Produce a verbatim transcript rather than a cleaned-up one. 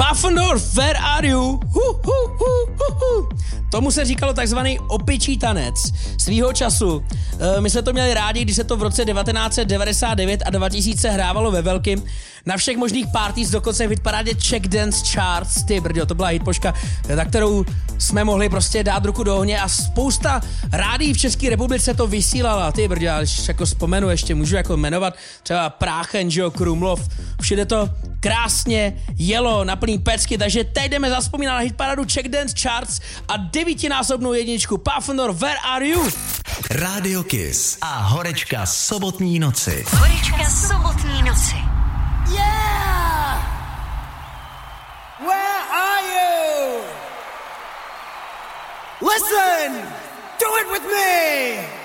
Pfaffendorf, where are you? Hu, hu, hu, hu, hu. Tomu se říkalo takzvaný opičí tanec. Svýho času. E, my jsme to měli rádi, když se to v roce devatenáct set devadesát devět a dva tisíce hrávalo ve velkým. Na všech možných parties, dokonce v hitparádě Czech Dance Charts. Ty brďo, to byla hitpoška, na kterou jsme mohli prostě dát ruku do ohně a spousta rádií v České republice to vysílala. Ty brďo, až jako vzpomenu, ještě můžu jako jmenovat třeba Práchen, že jo, Krumlov. Všude to krásně jelo na plný pecky, takže teď jdeme zazpomínat na hitparádu Czech Dance Charts a devítinásobnou jedničku Pfaffendorf, where are you? Rádio Kiss a horečka sobotní noci. Horečka sobotní noci. Yeah! Where are you? Listen! Do it with me!